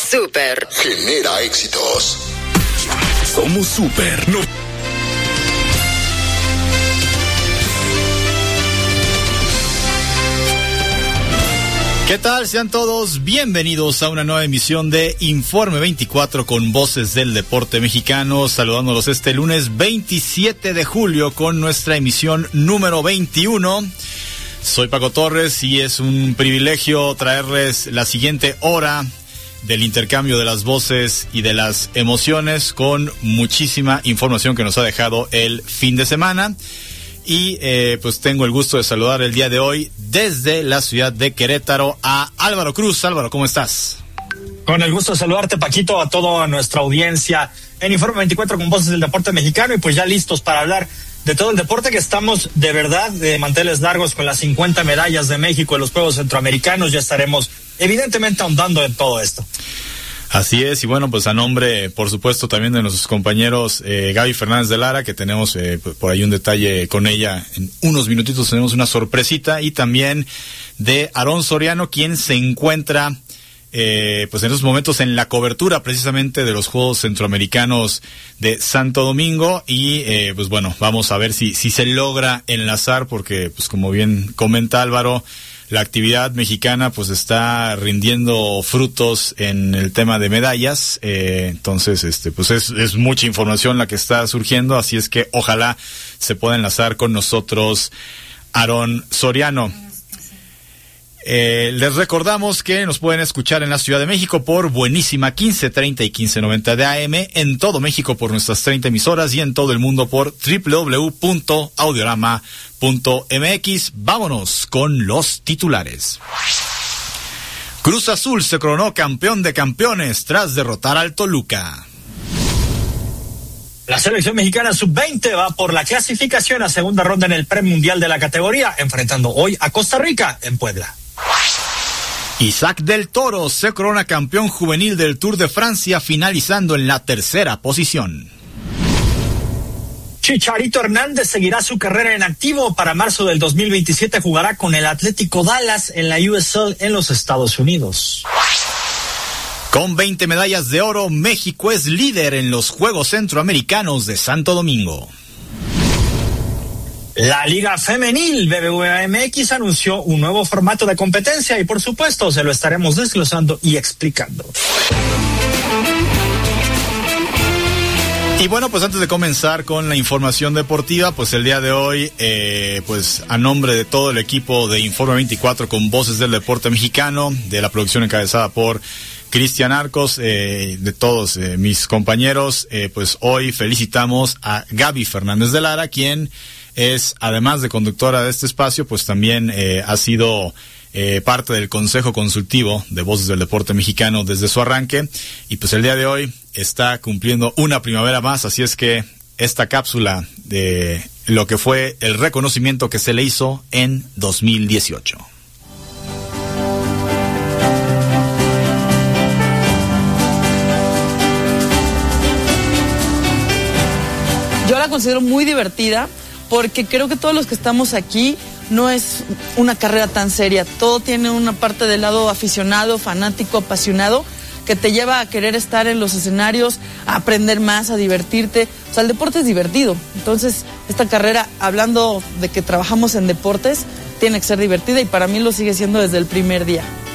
Súper. Genera éxitos. Somos Súper. ¿Qué tal? Sean todos bienvenidos a una nueva emisión de Informe 24 con Voces del Deporte Mexicano, saludándolos este lunes 27 de julio con nuestra emisión número 21. Soy Paco Torres y es un privilegio traerles la siguiente hora del intercambio de las voces y de las emociones con muchísima información que nos ha dejado el fin de semana. Y pues tengo el gusto de saludar el día de hoy desde la ciudad de Querétaro a Álvaro Cruz. Álvaro, ¿cómo estás? Con el gusto de saludarte, Paquito, a toda nuestra audiencia en Informe 24 con Voces del Deporte Mexicano, y pues ya listos para hablar de todo el deporte, que estamos de verdad de manteles largos con las 50 medallas de México en los Juegos Centroamericanos. Ya estaremos evidentemente ahondando en todo esto. Así es, y bueno, pues a nombre, por supuesto, también de nuestros compañeros Gaby Fernández de Lara, que tenemos por ahí un detalle con ella, en unos minutitos tenemos una sorpresita, y también de Aarón Soriano, quien se encuentra pues en estos momentos en la cobertura precisamente de los Juegos Centroamericanos de Santo Domingo, y pues bueno, vamos a ver si se logra enlazar, porque pues como bien comenta Álvaro, la actividad mexicana pues está rindiendo frutos en el tema de medallas, entonces pues es mucha información la que está surgiendo, así es que ojalá se pueda enlazar con nosotros Aarón Soriano. Les recordamos que nos pueden escuchar en la Ciudad de México por Buenísima 1530 y 1590 de AM, en todo México por nuestras 30 emisoras y en todo el mundo por www.audiorama.mx. Vámonos con los titulares. Cruz Azul se coronó campeón de campeones tras derrotar al Toluca. La selección mexicana sub-20 va por la clasificación a segunda ronda en el premundial de la categoría, enfrentando hoy a Costa Rica en Puebla. Isaac del Toro se corona campeón juvenil del Tour de Francia, finalizando en la tercera posición. Chicharito Hernández seguirá su carrera en activo. Para marzo del 2027 jugará con el Atlético Dallas en la USL en los Estados Unidos. Con 20 medallas de oro, México es líder en los Juegos Centroamericanos de Santo Domingo. La Liga Femenil BBVA MX anunció un nuevo formato de competencia y por supuesto se lo estaremos desglosando y explicando. Y bueno, pues antes de comenzar con la información deportiva, pues el día de hoy, pues a nombre de todo el equipo de Informe 24 con Voces del Deporte Mexicano, de la producción encabezada por Cristian Arcos, de todos mis compañeros, pues hoy felicitamos a Gaby Fernández de Lara, quien es, además de conductora de este espacio, pues también ha sido parte del Consejo Consultivo de Voces del Deporte Mexicano desde su arranque, y pues el día de hoy está cumpliendo una primavera más, así es que esta cápsula de lo que fue el reconocimiento que se le hizo en 2018. Yo la considero muy divertida, porque creo que todos los que estamos aquí no es una carrera tan seria. Todo tiene una parte del lado aficionado, fanático, apasionado, que te lleva a querer estar en los escenarios, a aprender más, a divertirte. O sea, el deporte es divertido. Entonces, esta carrera, hablando de que trabajamos en deportes, tiene que ser divertida, y para mí lo sigue siendo desde el primer día.